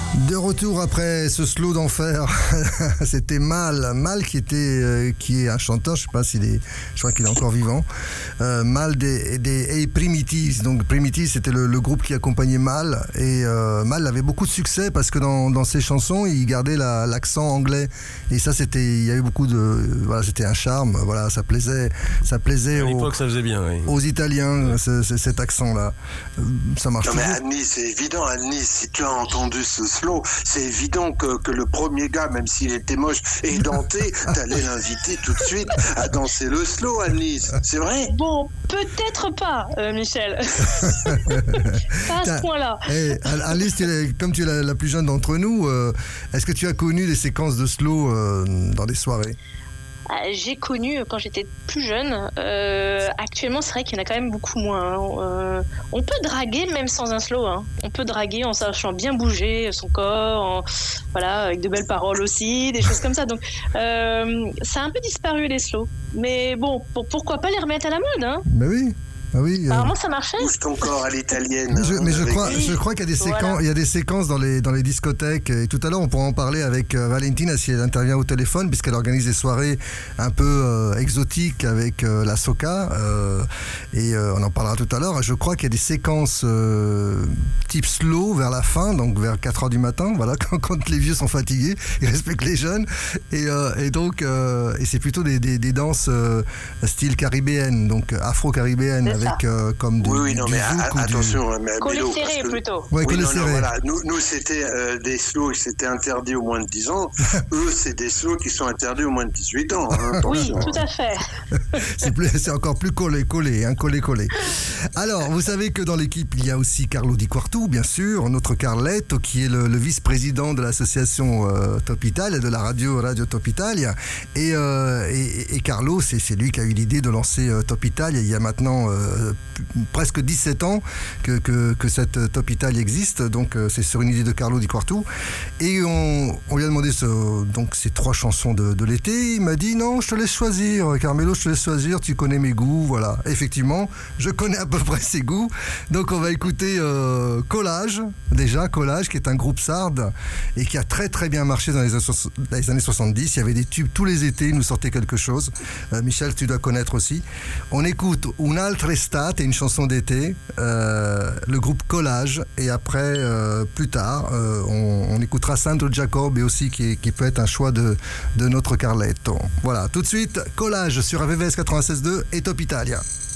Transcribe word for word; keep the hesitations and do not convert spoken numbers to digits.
De retour après ce slow d'enfer, c'était Mal, Mal qui était, euh, qui est un chanteur, je sais pas s'il est, je crois qu'il est encore vivant. Euh, Mal des, des Primitives, donc Primitives c'était le, le groupe qui accompagnait Mal et euh, Mal avait beaucoup de succès parce que dans, dans ses chansons il gardait la, l'accent anglais et ça c'était, il y avait beaucoup de, voilà c'était un charme, voilà ça plaisait, ça plaisait à l'époque aux, ça faisait bien, oui. aux Italiens, ce, ce, cet accent là, ça marche. Non mais toujours. Annie, c'est évident, Annie, si tu as entendu ce slow, c'est évident que, que le premier gars, même s'il était moche et denté, t'allais l'inviter tout de suite à danser le slow, Annie. C'est vrai? Bon, peut-être pas, euh, Michel. Pas à ce point-là. Hey, Alice, tu es, comme tu es la, la plus jeune d'entre nous, euh, est-ce que tu as connu des séquences de slow euh, dans des soirées? J'ai connu quand j'étais plus jeune. Euh, actuellement, c'est vrai qu'il y en a quand même beaucoup moins. Hein. Euh, on peut draguer même sans un slow. Hein. On peut draguer en sachant bien bouger son corps, en, voilà, avec de belles paroles aussi, des choses comme ça. Donc, euh, ça a un peu disparu les slows. Mais bon, pour, pourquoi pas les remettre à la mode, hein? Ben oui. Ah oui, apparemment ça marchait. Bouge ton corps à l'italienne. Mais je, mais je avec... crois, je crois qu'il y a des séquences, voilà. Il y a des séquences dans les dans les discothèques. Et tout à l'heure, on pourra en parler avec euh, Valentina si elle intervient au téléphone, puisqu'elle organise des soirées un peu euh, exotiques avec euh, la soca. Euh, et euh, on en parlera tout à l'heure. Je crois qu'il y a des séquences euh, type slow vers la fin, donc vers quatre heures du matin. Voilà, quand, quand les vieux sont fatigués, ils respectent les jeunes. Et, euh, et donc, euh, et c'est plutôt des, des, des danses euh, style caribéenne, donc afro-caribéenne. Avec euh, comme du, oui, oui, du, non, du mais a, attention, du... mais collet serré plutôt. Ouais, oui, collet non, serré. Non, voilà. Nous, nous c'était euh, des slows qui c'était interdit au moins de dix ans. Eux, c'est des slows qui sont interdits au moins de dix-huit ans. Hein, oui, tout à fait. c'est, plus, c'est encore plus collé, collé, hein, collé, collé. Alors, vous savez que dans l'équipe, il y a aussi Carlo Di Quartu, bien sûr, notre Carletto, qui est le, le vice-président de l'association euh, Top Italia, de la radio Radio Top Italia. Et, euh, et, et Carlo, c'est, c'est lui qui a eu l'idée de lancer euh, Top Italia il y a maintenant euh, Euh, presque dix-sept ans que, que, que cette Top Italia existe, donc euh, c'est sur une idée de Carlo Di Quartu et on, on lui a demandé ce, donc ces trois chansons de, de l'été. Il m'a dit non, je te laisse choisir Carmelo, je te laisse choisir, tu connais mes goûts, voilà. Effectivement, je connais à peu près ses goûts, donc on va écouter euh, Collage, déjà Collage qui est un groupe sarde et qui a très très bien marché dans les, dans les années soixante-dix. Il y avait des tubes tous les étés, il nous sortait quelque chose. euh, Michel, tu dois connaître aussi. On écoute Un'altra estate, une chanson d'été, euh, le groupe Collage, et après, euh, plus tard, euh, on, on écoutera Sandro Giacobbe aussi, qui, qui peut être un choix de, de notre Carletto. Voilà, tout de suite, Collage sur A V V S quatre-vingt-seize deux et Top Italia.